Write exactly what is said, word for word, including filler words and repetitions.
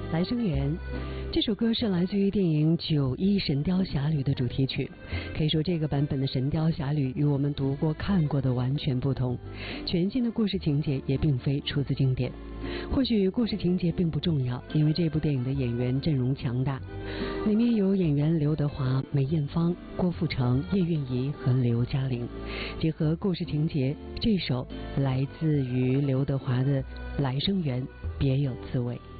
来生缘。这首歌是来自于电影《九一神雕侠侣》的主题曲。可以说，这个版本的《神雕侠侣》与我们读过、看过的完全不同，全新的故事情节也并非出自经典。或许故事情节并不重要，因为这部电影的演员阵容强大，里面有演员刘德华、梅艳芳、郭富城、叶蕴仪和刘嘉玲。结合故事情节，这首来自于刘德华的《来生缘》别有滋味。